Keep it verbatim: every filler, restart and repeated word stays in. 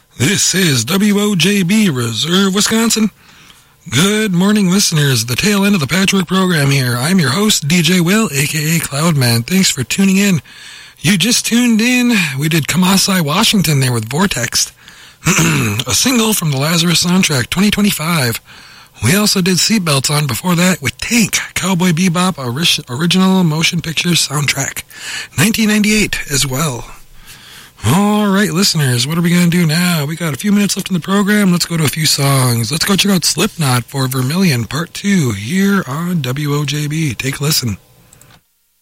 This is W O J B, Reserve, Wisconsin. Good morning, listeners. The tail end of the Patchwork program here. I'm your host, D J Will, a k a. Cloudman. Thanks for tuning in. You just tuned in. We did Kamasi, Washington there with Vortex, a single from the Lazarus soundtrack, twenty twenty-five. We also did Seatbelts on before that with Tank, Cowboy Bebop ori- original motion picture soundtrack, nineteen ninety-eight as well. All right, listeners, what are we going to do now? We got a few minutes left in the program. Let's go to a few songs. Let's go check out Slipknot for Vermilion Part two here on W O J B. Take a listen.